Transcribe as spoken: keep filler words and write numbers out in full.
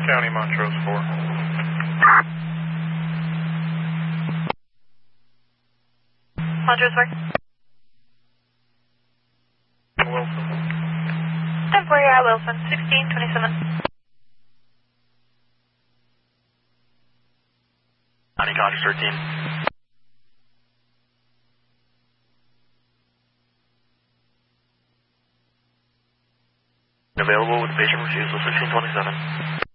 County, Montrose four. Montrose four. Wilson. ten four, you're at Wilson, sixteen twenty-seven. County, Contact thirteen. Available with patient refusal, sixteen twenty-seven.